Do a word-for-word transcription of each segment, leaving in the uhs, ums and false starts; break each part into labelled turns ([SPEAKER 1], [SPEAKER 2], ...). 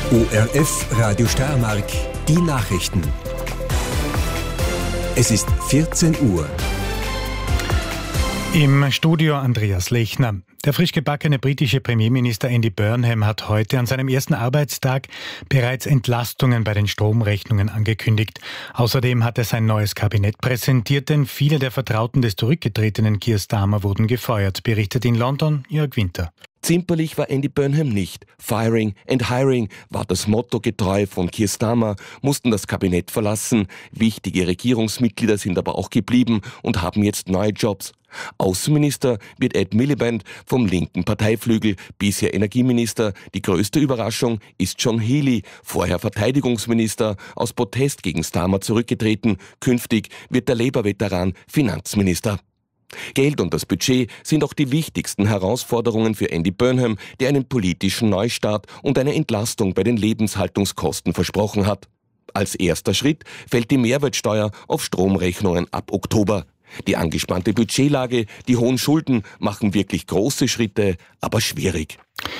[SPEAKER 1] O R F Radio Steiermark, die Nachrichten. Es ist vierzehn Uhr.
[SPEAKER 2] Im Studio Andreas Lechner. Der frisch gebackene britische Premierminister Andy Burnham hat heute an seinem ersten Arbeitstag bereits Entlastungen bei den Stromrechnungen angekündigt. Außerdem hat er sein neues Kabinett präsentiert, denn viele der Vertrauten des zurückgetretenen Keir Starmer wurden gefeuert, berichtet in London Jörg Winter.
[SPEAKER 3] Zimperlich war Andy Burnham nicht. Firing and hiring war das Motto. Getreu von Keir Starmer mussten das Kabinett verlassen. Wichtige Regierungsmitglieder sind aber auch geblieben und haben jetzt neue Jobs. Außenminister wird Ed Miliband vom linken Parteiflügel, bisher Energieminister. Die größte Überraschung ist John Healey, vorher Verteidigungsminister, aus Protest gegen Starmer zurückgetreten. Künftig wird der Labour-Veteran Finanzminister. Geld und das Budget sind auch die wichtigsten Herausforderungen für Andy Burnham, der einen politischen Neustart und eine Entlastung bei den Lebenshaltungskosten versprochen hat. Als erster Schritt fällt die Mehrwertsteuer auf Stromrechnungen ab Oktober. Die angespannte Budgetlage, die hohen Schulden machen wirklich große Schritte, aber schwierig.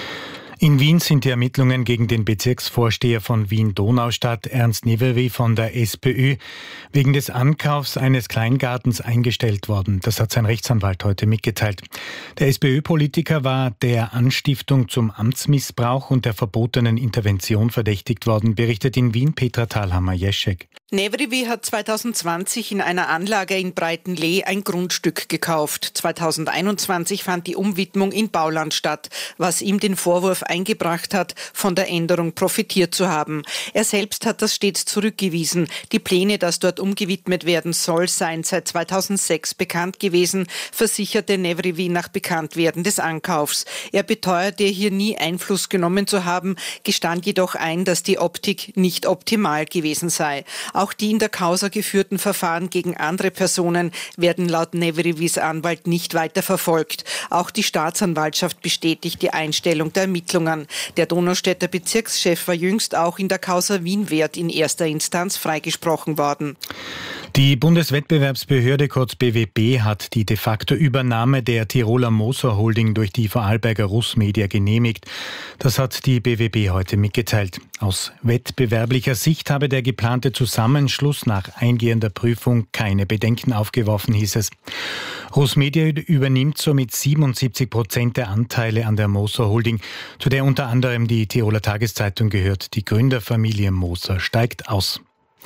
[SPEAKER 2] In Wien sind die Ermittlungen gegen den Bezirksvorsteher von Wien-Donaustadt, Ernst Nevery von der SPÖ, wegen des Ankaufs eines Kleingartens eingestellt worden. Das hat sein Rechtsanwalt heute mitgeteilt. Der SPÖ-Politiker war der Anstiftung zum Amtsmissbrauch und der verbotenen Intervention verdächtigt worden, berichtet in Wien Petra Thalhammer-Jeschek.
[SPEAKER 4] Nevery hat zwanzig zwanzig in einer Anlage in Breitenlee ein Grundstück gekauft. zwanzig einundzwanzig fand die Umwidmung in Bauland statt, was ihm den Vorwurf eingebracht hat, von der Änderung profitiert zu haben. Er selbst hat das stets zurückgewiesen. Die Pläne, dass dort umgewidmet werden soll, seien seit zweitausendsechs bekannt gewesen, versicherte Nevery nach Bekanntwerden des Ankaufs. Er beteuerte, hier nie Einfluss genommen zu haben, gestand jedoch ein, dass die Optik nicht optimal gewesen sei. Auch die in der Causa geführten Verfahren gegen andere Personen werden laut Neverys Anwalt nicht weiter verfolgt. Auch die Staatsanwaltschaft bestätigt die Einstellung der Ermittlungen. Der Donaustädter Bezirkschef war jüngst auch in der Causa Wienwert in erster Instanz freigesprochen worden.
[SPEAKER 2] Die Bundeswettbewerbsbehörde, kurz B W B, hat die de facto Übernahme der Tiroler Moser Holding durch die Vorarlberger Russmedia genehmigt. Das hat die B W B heute mitgeteilt. Aus wettbewerblicher Sicht habe der geplante Zusammenschluss nach eingehender Prüfung keine Bedenken aufgeworfen, hieß es. Russmedia übernimmt somit siebenundsiebzig Prozent der Anteile an der Moser Holding, zu der unter anderem die Tiroler Tageszeitung gehört. Die Gründerfamilie Moser steigt aus.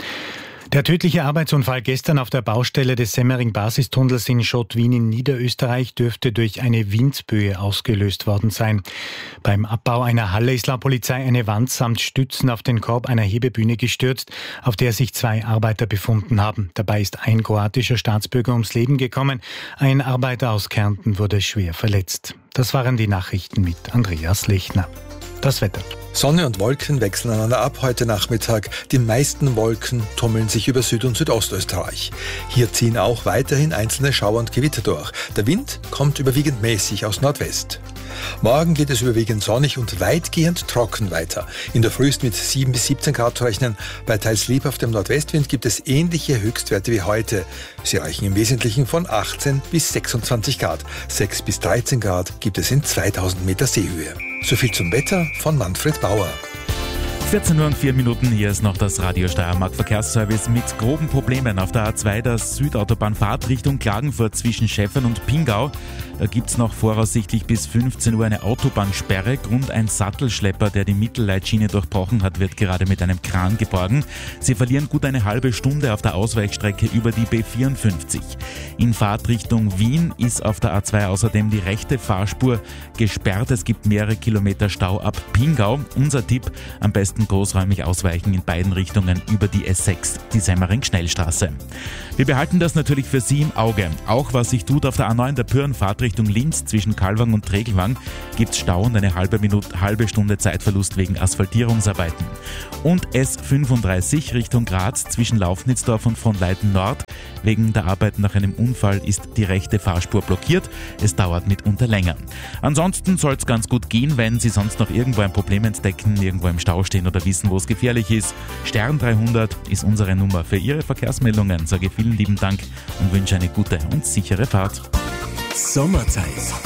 [SPEAKER 2] Der tödliche Arbeitsunfall gestern auf der Baustelle des Semmering-Basistunnels in Schott-Wien in Niederösterreich dürfte durch eine Windböe ausgelöst worden sein. Beim Abbau einer Halle ist laut Polizei eine Wand samt Stützen auf den Korb einer Hebebühne gestürzt, auf der sich zwei Arbeiter befunden haben. Dabei ist ein kroatischer Staatsbürger ums Leben gekommen. Ein Arbeiter aus Kärnten wurde schwer verletzt. Das waren die Nachrichten mit Andreas Lechner. Das Wetter.
[SPEAKER 5] Sonne und Wolken wechseln einander ab heute Nachmittag. Die meisten Wolken tummeln sich über Süd- und Südostösterreich. Hier ziehen auch weiterhin einzelne Schauer und Gewitter durch. Der Wind kommt überwiegend mäßig aus Nordwest. Morgen geht es überwiegend sonnig und weitgehend trocken weiter. In der Früh ist mit sieben bis siebzehn Grad zu rechnen. Bei teils lebhaftem Nordwestwind gibt es ähnliche Höchstwerte wie heute. Sie reichen im Wesentlichen von achtzehn bis sechsundzwanzig Grad. sechs bis dreizehn Grad gibt es in zweitausend Meter Seehöhe. So viel zum Wetter von Manfred Bauer.
[SPEAKER 6] vierzehn Uhr und vier Minuten, hier ist noch das Radio Steiermark Verkehrsservice mit groben Problemen auf der A zwei, der Südautobahnfahrt Richtung Klagenfurt zwischen Schäffern und Pingau. Da gibt's noch voraussichtlich bis fünfzehn Uhr eine Autobahnsperre. Grund ein Sattelschlepper, der die Mittelleitschiene durchbrochen hat, wird gerade mit einem Kran geborgen. Sie verlieren gut eine halbe Stunde auf der Ausweichstrecke über die B vierundfünfzig. In Fahrtrichtung Wien ist auf der A zwei außerdem die rechte Fahrspur gesperrt. Es gibt mehrere Kilometer Stau ab Pingau. Unser Tipp, am besten großräumig ausweichen in beiden Richtungen über die S sechs, die Semmering-Schnellstraße. Wir behalten das natürlich für Sie im Auge. Auch was sich tut auf der A neun, der Pyrnfahrt Richtung Linz zwischen Kalwang und Tregelwang gibt's Stau und eine halbe Minute, halbe Stunde Zeitverlust wegen Asphaltierungsarbeiten. Und S fünfunddreißig Richtung Graz zwischen Laufnitzdorf und Fronleiten Nord. Wegen der Arbeiten nach einem Unfall ist die rechte Fahrspur blockiert. Es dauert mitunter länger. Ansonsten soll es ganz gut gehen, wenn Sie sonst noch irgendwo ein Problem entdecken, irgendwo im Stau stehen oder wissen, wo es gefährlich ist. Stern dreihundert ist unsere Nummer für Ihre Verkehrsmeldungen. Sage vielen lieben Dank und wünsche eine gute und sichere Fahrt.
[SPEAKER 1] Sommerzeit.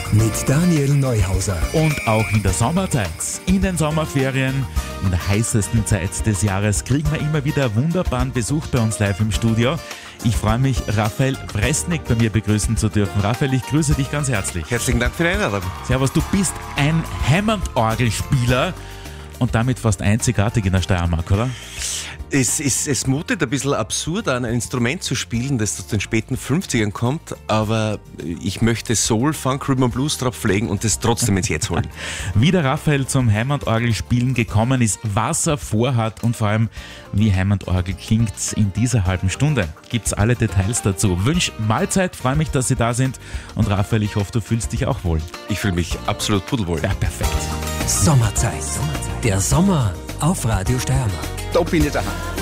[SPEAKER 1] mit Daniel Neuhauser.
[SPEAKER 6] Und auch in der Sommerzeit, in den Sommerferien, in der heißesten Zeit des Jahres, kriegen wir immer wieder wunderbaren Besuch bei uns live im Studio. Ich freue mich, Raphael Vrestnik bei mir begrüßen zu dürfen. Raphael, ich grüße dich ganz herzlich.
[SPEAKER 7] Herzlichen Dank für die Einladung.
[SPEAKER 6] Servus, du bist ein Hammond-Orgelspieler und damit fast einzigartig in der Steiermark, oder?
[SPEAKER 7] Es, es, es mutet ein bisschen absurd an, ein Instrument zu spielen, das aus den späten fünfzigern kommt, aber ich möchte Soul, Funk, Rhythm und Blues drauf pflegen und das trotzdem ins Jetzt holen.
[SPEAKER 6] Wie der Raphael zum Hammond-Orgelspielen gekommen ist, was er vorhat und vor allem, wie Hammond-Orgel klingt in dieser halben Stunde, gibt's alle Details dazu. Wünsch Mahlzeit, freue mich, dass Sie da sind und Raphael, ich hoffe, du fühlst dich auch wohl.
[SPEAKER 7] Ich fühle mich absolut pudelwohl.
[SPEAKER 6] Ja, perfekt.
[SPEAKER 1] Sommerzeit. Der Sommer auf Radio Steiermark.
[SPEAKER 8] Da bin ich daheim.